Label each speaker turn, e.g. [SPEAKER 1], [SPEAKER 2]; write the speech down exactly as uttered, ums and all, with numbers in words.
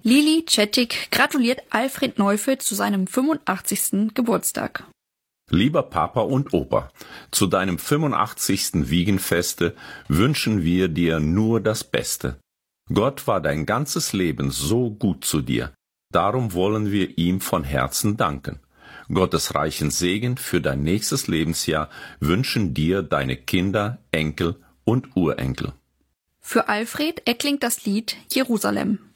[SPEAKER 1] Lili Czettik gratuliert Alfred Neufeld zu seinem fünfundachtzigsten Geburtstag.
[SPEAKER 2] Lieber Papa und Opa, zu deinem fünfundachtzigsten Wiegenfeste wünschen wir dir nur das Beste. Gott war dein ganzes Leben so gut zu dir. Darum wollen wir ihm von Herzen danken. Gottes reichen Segen für dein nächstes Lebensjahr wünschen dir deine Kinder, Enkel und Urenkel.
[SPEAKER 1] Für Alfred erklingt das Lied Jerusalem.